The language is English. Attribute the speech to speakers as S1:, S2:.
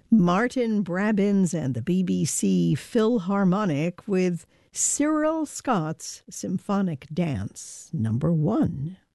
S1: Martin Brabbins and the BBC Philharmonic with Cyril Scott's Symphonic Dance, number 1.